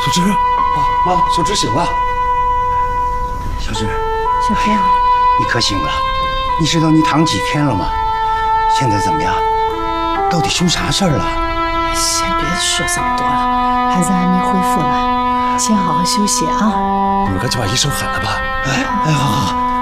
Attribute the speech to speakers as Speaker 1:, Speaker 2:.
Speaker 1: 小芝，妈，小芝醒了。
Speaker 2: 小芝，
Speaker 3: 小飞，
Speaker 2: 你可醒了？你知道你躺几天了吗？现在怎么样？到底出啥事儿了？
Speaker 3: 先别说这么多了，孩子还没恢复呢，先好好休息啊。
Speaker 1: 你们赶紧把医生喊来吧。
Speaker 2: 哎，好好。